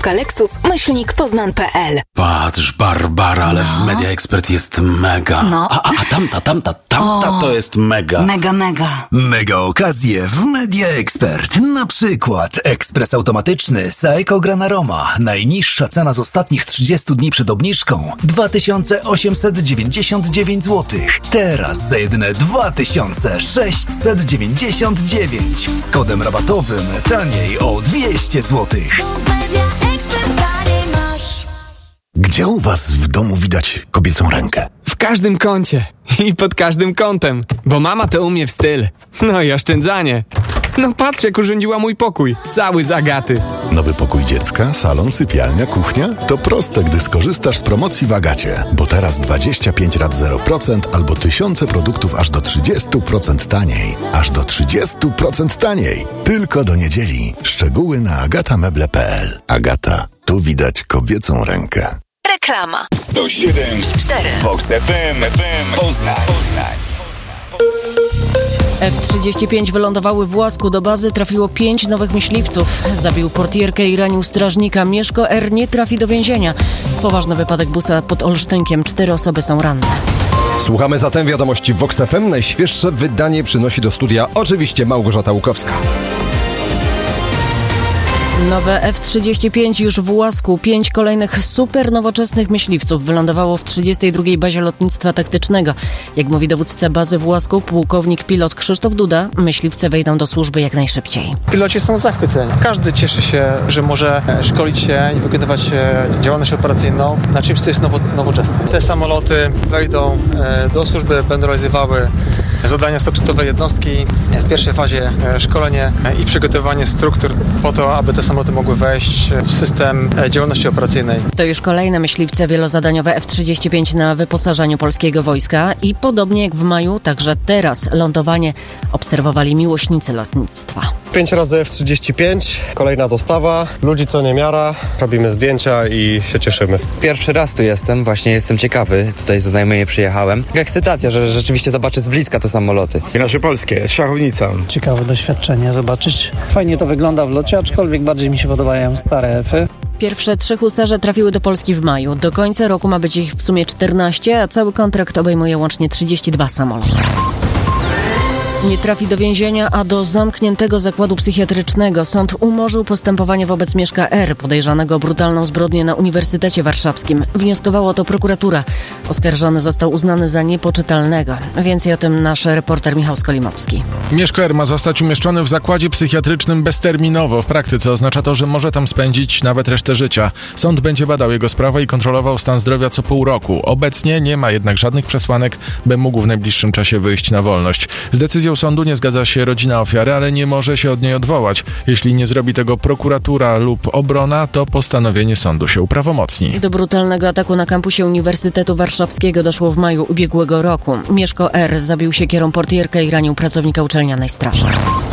www.lexus-poznań.pl. Patrz, Barbara, ale w Media Expert jest mega. No. A tamta to jest mega. Mega. Mega okazje w Media Expert. Na przykład ekspres automatyczny Saeco Granaroma. Najniższa cena z ostatnich 30 dni przed obniżką 2899 zł. Teraz za jedyne 2699. Z kodem rabatowym taniej o 200 zł. Gdzie u was w domu widać kobiecą rękę? W każdym kącie i pod każdym kątem, bo mama to umie w styl. No i oszczędzanie. No patrz, jak urządziła mój pokój, cały z Agaty. Nowy pokój dziecka, salon, sypialnia, kuchnia? To proste, gdy skorzystasz z promocji w Agacie. Bo teraz 25 rat 0% albo tysiące produktów aż do 30% taniej. Aż do 30% taniej. Tylko do niedzieli. Szczegóły na agatameble.pl. Agata, tu widać kobiecą rękę. Reklama. 107,4 Vox FM Poznań. F-35 wylądowały w Łasku. Do bazy trafiło 5 nowych myśliwców. Zabił portierkę i ranił strażnika. Mieszko R. nie trafi do więzienia. Poważny wypadek busa pod Olsztynkiem. 4 osoby są ranne. Słuchamy zatem wiadomości Vox FM. Najświeższe wydanie przynosi do studia oczywiście Małgorzata Łukowska. Nowe F-35 już w Łasku. 5 kolejnych super nowoczesnych myśliwców wylądowało w 32. bazie lotnictwa taktycznego. Jak mówi dowódca bazy w Łasku, pułkownik pilot Krzysztof Duda, myśliwce wejdą do służby jak najszybciej. Piloci są zachwyceni. Każdy cieszy się, że może szkolić się i wykonywać działalność operacyjną na czymś, co jest nowoczesne. Te samoloty wejdą do służby, będą realizowały zadania statutowe jednostki. W pierwszej fazie szkolenie i przygotowanie struktur po to, aby te samoloty mogły wejść w system działalności operacyjnej. To już kolejne myśliwce wielozadaniowe F-35 na wyposażeniu polskiego wojska i podobnie jak w maju, także teraz lądowanie obserwowali miłośnicy lotnictwa. 5 razy F-35, kolejna dostawa, ludzi co niemiara, robimy zdjęcia i się cieszymy. Pierwszy raz tu jestem, właśnie jestem ciekawy, tutaj ze znajomymi przyjechałem. Ekscytacja, że rzeczywiście zobaczę z bliska te samoloty. I nasze polskie, szachownica. Ciekawe doświadczenie zobaczyć. Fajnie to wygląda w locie, aczkolwiek bardziej mi się podobają stare F-y. Pierwsze 3 husarze trafiły do Polski w maju. Do końca roku ma być ich w sumie 14, a cały kontrakt obejmuje łącznie 32 samoloty. Nie trafi do więzienia, a do zamkniętego zakładu psychiatrycznego. Sąd umorzył postępowanie wobec Mieszka R., podejrzanego o brutalną zbrodnię na Uniwersytecie Warszawskim. Wnioskowała o to prokuratura. Oskarżony został uznany za niepoczytalnego. Więcej o tym nasz reporter Michał Skolimowski. Mieszko R. ma zostać umieszczony w zakładzie psychiatrycznym bezterminowo. W praktyce oznacza to, że może tam spędzić nawet resztę życia. Sąd będzie badał jego sprawę i kontrolował stan zdrowia co pół roku. Obecnie nie ma jednak żadnych przesłanek, by mógł w najbliższym czasie wyjść na wolność. Z decyzją sądu nie zgadza się rodzina ofiary, ale nie może się od niej odwołać. Jeśli nie zrobi tego prokuratura lub obrona, to postanowienie sądu się uprawomocni. Do brutalnego ataku na kampusie Uniwersytetu Warszawskiego doszło w maju ubiegłego roku. Mieszko R. zabił siekierą portierkę i ranił pracownika uczelnianej straży.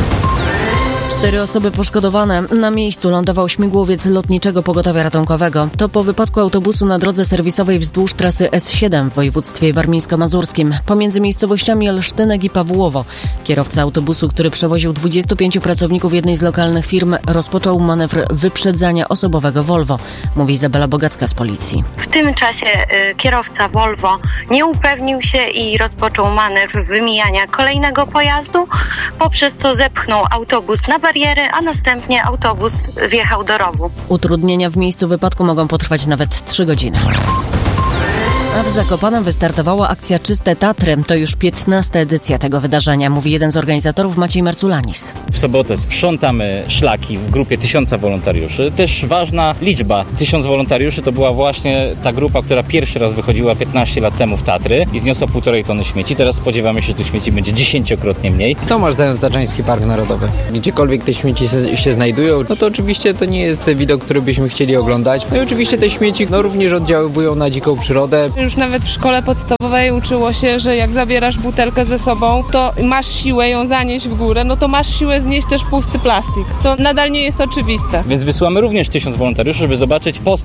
4 osoby poszkodowane. Na miejscu lądował śmigłowiec Lotniczego Pogotowia Ratunkowego. To po wypadku autobusu na drodze serwisowej wzdłuż trasy S7 w województwie warmińsko-mazurskim. Pomiędzy miejscowościami Olsztynek i Pawłowo. Kierowca autobusu, który przewoził 25 pracowników jednej z lokalnych firm, rozpoczął manewr wyprzedzania osobowego Volvo, mówi Izabela Bogacka z policji. W tym czasie kierowca Volvo nie upewnił się i rozpoczął manewr wymijania kolejnego pojazdu, poprzez co zepchnął autobus na bariery, a następnie autobus wjechał do rowu. Utrudnienia w miejscu wypadku mogą potrwać nawet 3 godziny. A w Zakopanem wystartowała akcja Czyste Tatry. To już 15. edycja tego wydarzenia, mówi jeden z organizatorów, Maciej Marculanis. W sobotę sprzątamy szlaki w grupie 1000 wolontariuszy. Też ważna liczba. 1000 wolontariuszy to była właśnie ta grupa, która pierwszy raz wychodziła 15 lat temu w Tatry i zniosła 1,5 tony śmieci. Teraz spodziewamy się, że tych śmieci będzie 10-krotnie mniej. Tomasz Zając-Darżański Park Narodowy. Gdziekolwiek te śmieci się znajdują, no to oczywiście to nie jest widok, który byśmy chcieli oglądać. No i oczywiście te śmieci również oddziaływują na dziką przyrodę. Już nawet w szkole podstawowej uczyło się, że jak zabierasz butelkę ze sobą, to masz siłę ją zanieść w górę, no to masz siłę znieść też pusty plastik. To nadal nie jest oczywiste. Więc wysyłamy również 1000 wolontariuszy, żeby zobaczyć postęp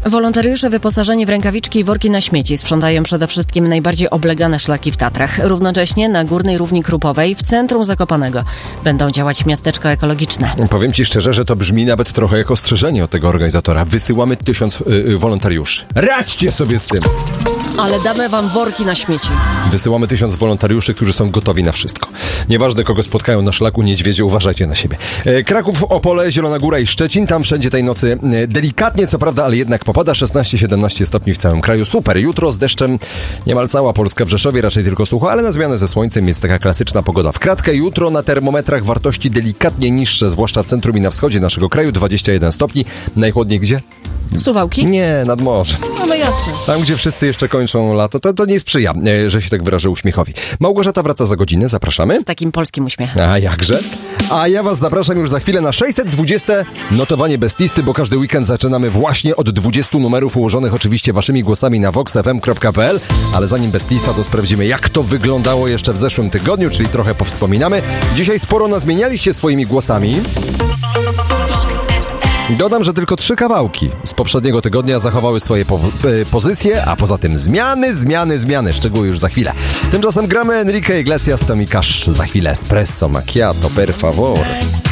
Wolontariusze wyposażeni w rękawiczki i worki na śmieci sprzątają przede wszystkim najbardziej oblegane szlaki w Tatrach. Równocześnie na Górnej Równi Krupowej w centrum Zakopanego będą działać miasteczka ekologiczne. Powiem Ci szczerze, że to brzmi nawet trochę jak ostrzeżenie od tego organizatora. Wysyłamy 1000 wolontariuszy. Radźcie sobie z tym! Ale damy wam worki na śmieci. Wysyłamy 1000 wolontariuszy, którzy są gotowi na wszystko. Nieważne, kogo spotkają na szlaku niedźwiedzie, uważajcie na siebie. Kraków, Opole, Zielona Góra i Szczecin. Tam wszędzie tej nocy delikatnie, co prawda, ale jednak popada 16-17 stopni w całym kraju. Super. Jutro z deszczem niemal cała Polska, w Rzeszowie raczej tylko sucho, ale na zmianę ze słońcem, więc taka klasyczna pogoda w kratkę. Jutro na termometrach wartości delikatnie niższe, zwłaszcza w centrum i na wschodzie naszego kraju. 21 stopni. Najchłodniej gdzie? Suwałki? Nie, nad morzem. No jasne. Tam, gdzie wszyscy jeszcze kończą lato, to nie sprzyja, że się tak wyrażę, uśmiechowi. Małgorzata wraca za godzinę, zapraszamy. Z takim polskim uśmiechem. A jakże? A ja was zapraszam już za chwilę na 620 notowanie bez listy, bo każdy weekend zaczynamy właśnie od 20 numerów ułożonych oczywiście waszymi głosami na voxfm.pl, ale zanim bez lista, to sprawdzimy, jak to wyglądało jeszcze w zeszłym tygodniu, czyli trochę powspominamy. Dzisiaj sporo nazmienialiście swoimi głosami. Dodam, że tylko 3 kawałki z poprzedniego tygodnia zachowały swoje pozycje, a poza tym zmiany. Szczegóły już za chwilę. Tymczasem gramy Enrique Iglesias, Tommy Cash. Za chwilę espresso, macchiato, per favor.